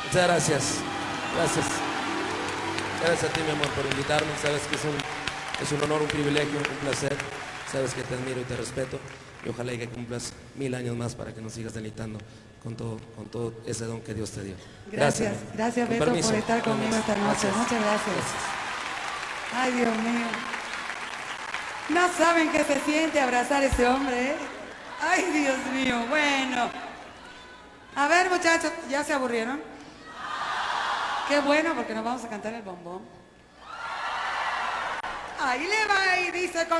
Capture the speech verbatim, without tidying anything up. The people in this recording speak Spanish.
Muchas gracias. Gracias. Gracias a ti, mi amor, por invitarme. Sabes que es un, es un honor, un privilegio, un placer. Sabes que te admiro y te respeto. Y ojalá y que cumplas mil años más para que nos sigas deleitando con todo, con todo ese don que Dios te dio. Gracias, gracias, gracias Beto, por estar conmigo esta noche. Gracias. Muchas gracias. Gracias. Ay, Dios mío. No saben qué se siente abrazar a ese hombre, ¿eh? Ay, Dios mío. Bueno. A ver, muchachos, ¿ya se aburrieron? Qué bueno, porque nos vamos a cantar el bombón. Ahí le va y dice con